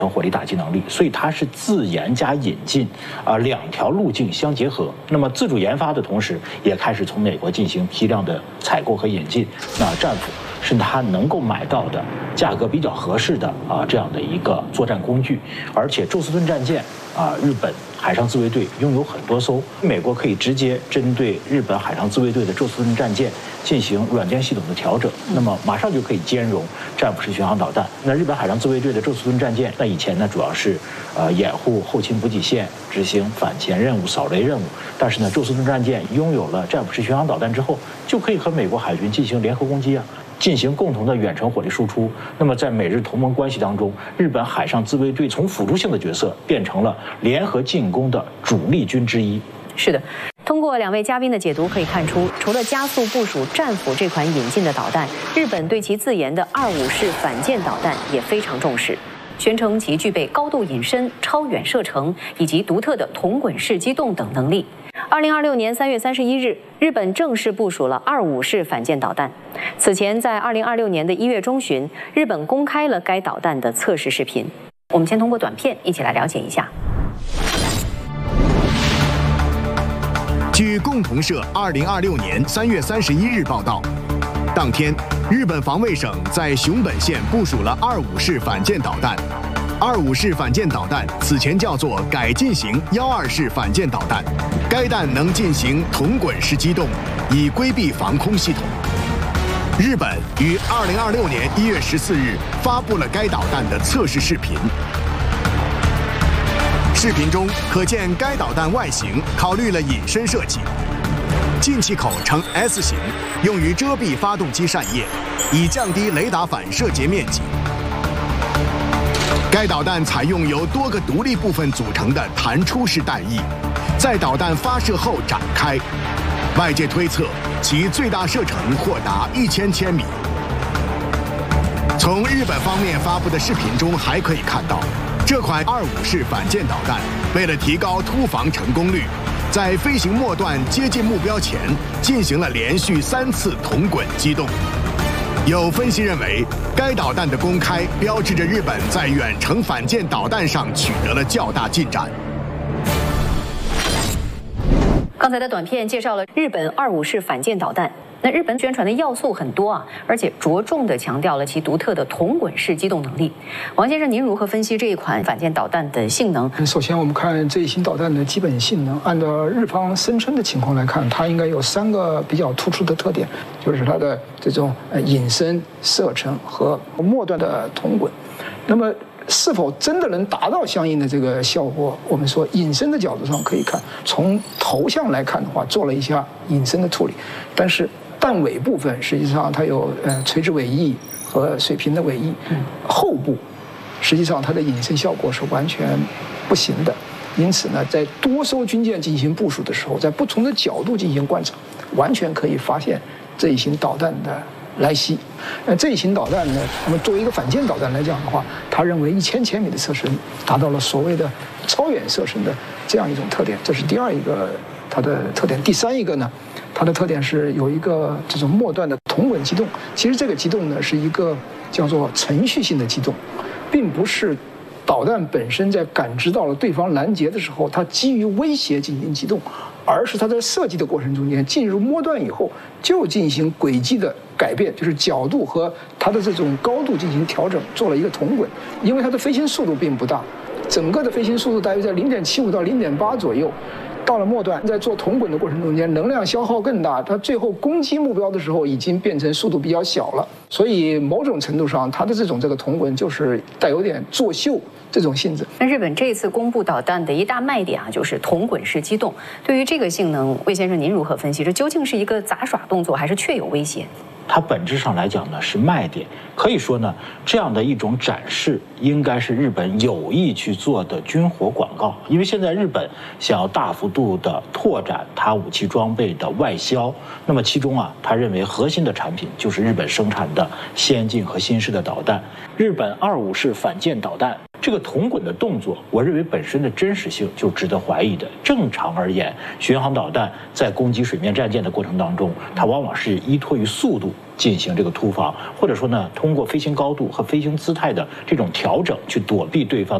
火力打击能力，所以它是自研加引进两条路径相结合。那么自主研发的同时，也开始从美国进行批量的采购和引进。那战斧是它能够买到的价格比较合适的这样的一个作战工具，而且宙斯盾战舰日本海上自卫队拥有很多艘，美国可以直接针对日本海上自卫队的宙斯盾战舰进行软件系统的调整，那么马上就可以兼容战斧式巡航导弹。那日本海上自卫队的宙斯盾战舰，那以前呢主要是掩护后勤补给线，执行反潜任务、扫雷任务，但是呢宙斯盾战舰拥有了战斧式巡航导弹之后，就可以和美国海军进行联合攻击进行共同的远程火力输出。那么在美日同盟关系当中，日本海上自卫队从辅助性的角色变成了联合进攻的主力军之一。 是的，通过两位嘉宾的解读可以看出，除了加速部署战斧这款引进的导弹，日本对其自研的25式反舰导弹也非常重视，宣称其具备高度隐身、超远射程以及独特的铜滚式机动等能力。2026年3月31日，日本正式部署了25式反舰导弹。此前，在2026年的1月中旬，日本公开了该导弹的测试视频。我们先通过短片一起来了解一下。 据共同社2026年3月31日报道，当天，日本防卫省在熊本县部署了25式反舰导弹。25式反舰导弹此前叫做改进型12式反舰导弹，该弹能进行铜滚式机动，以规避防空系统。日本于2026年1月14日发布了该导弹的测试视频。视频中可见该导弹外形考虑了隐身设计，进气口呈 S 型，用于遮蔽发动机扇叶，以降低雷达反射截面积。该导弹采用由多个独立部分组成的弹出式弹翼，在导弹发射后展开。外界推测其最大射程或达1000千米。从日本方面发布的视频中还可以看到，这款25式反舰导弹为了提高突防成功率，在飞行末段接近目标前进行了连续3次铜滚机动。有分析认为，该导弹的公开标志着日本在远程反舰导弹上取得了较大进展。 刚才的短片介绍了日本25式反舰导弹。那日本宣传的要素很多而且着重地强调了其独特的铜滚式机动能力。王先生，您如何分析这一款反舰导弹的性能？ 首先，我们看这一型导弹的基本性能，按照日方声称的情况来看，它应该有3个比较突出的特点，就是它的这种隐身、射程和末端的铜滚。那么，是否真的能达到相应的这个效果？我们说隐身的角度上可以看，从头像来看的话，做了一下隐身的处理，但是弹尾部分实际上它有垂直尾翼和水平的尾翼，后部实际上它的隐身效果是完全不行的。因此呢，在多艘军舰进行部署的时候，在不同的角度进行观察，完全可以发现这一型导弹的来袭。这一型导弹呢，那么作为一个反舰导弹来讲的话，他认为1000千米的射程达到了所谓的超远射程的这样一种特点，这是第二一个它的特点。第三一个呢，它的特点是有一个这种末段的铜滚机动。其实这个机动呢是一个叫做程序性的机动，并不是导弹本身在感知到了对方拦截的时候，它基于威胁进行机动，而是它在设计的过程中间进入末段以后就进行轨迹的改变，就是角度和它的这种高度进行调整，做了一个铜滚。因为它的飞行速度并不大，整个的飞行速度大约在0.75到0.8左右。到了末段，在做铜滚的过程中间，能量消耗更大，它最后攻击目标的时候已经变成速度比较小了。所以某种程度上，它的这个铜滚就是带有点作秀这种性质。 那日本这次公布导弹的一大卖点就是铜滚式机动。对于这个性能，魏先生您如何分析？这究竟是一个杂耍动作，还是确有威胁？ 它本质上来讲呢是卖点，可以说呢这样的一种展示应该是日本有意去做的军火广告，因为现在日本想要大幅度的拓展它武器装备的外销，那么其中他认为核心的产品就是日本生产的先进和新式的导弹。日本25式反舰导弹这个铜滚的动作，我认为本身的真实性就值得怀疑的。正常而言，巡航导弹在攻击水面战舰的过程当中，它往往是依托于速度进行这个突防，或者说呢，通过飞行高度和飞行姿态的这种调整去躲避对方